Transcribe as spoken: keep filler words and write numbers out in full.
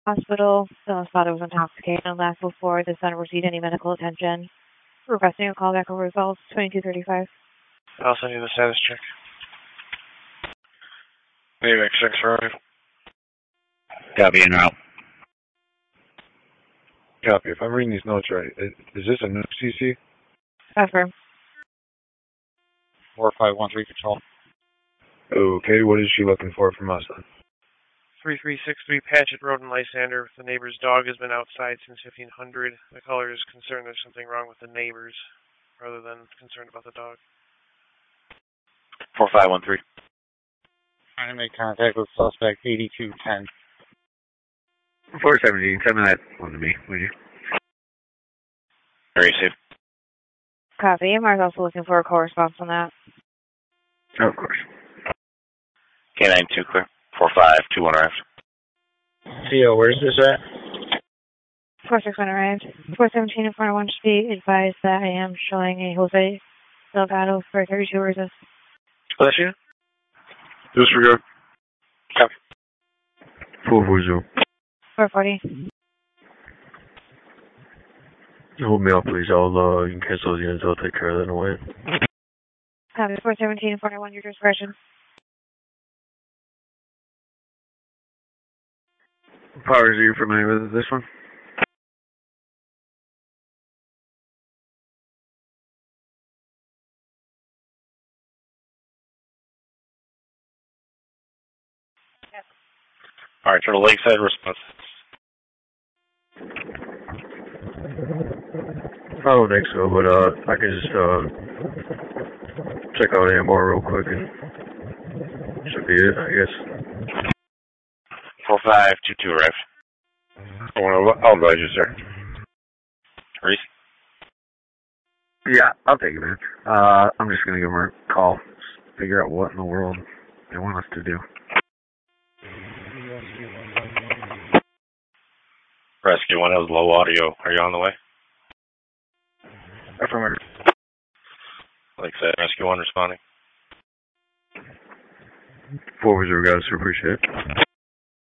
Hospital. Someone thought it was intoxicated and left before the son received any medical attention. Requesting a callback over results, twenty-two thirty-five. I'll send you the status check. Maybe six five. Copy in route. Copy. If I'm reading these notes right, is this a new C C? Affirm. four five one three control. Okay, what is she looking for from us then? three three six three Patchett Road in Lysander. The neighbor's dog has been outside since fifteen hundred. The caller is concerned there's something wrong with the neighbors, rather than concerned about the dog. four five one three. Trying to make contact with suspect eighty-two ten. four seventeen, send that one to me, would you? Receive. Copy. Mark's also looking for a call response on that. Oh, of course. K nine two clear. four five two one arrived. C O, where's this at? four six one arrived. four seventeen in front of one street advised that I am showing a Jose Delgado for thirty-two resist. Bless you. Disregard. Copy. four four zero. four forty. Hold me up, please. I'll, uh, you can cancel the units. I'll take care of that in a way. Copy. four seventeen in front of one, your discretion. Powers, are you familiar with this one? Yes. All right, to the lakeside response. I don't think so, but uh, I can just uh, check out A M R real quick and should be it, I guess. four five two two arrived. I'll advise you, sir. Reese? Yeah, I'll take it, man. Uh, I'm just going to give them a call, figure out what in the world they want us to do. Rescue one has low audio. Are you on the way? Affirmative. Like I said, Rescue one responding. Four zero guys, appreciate it.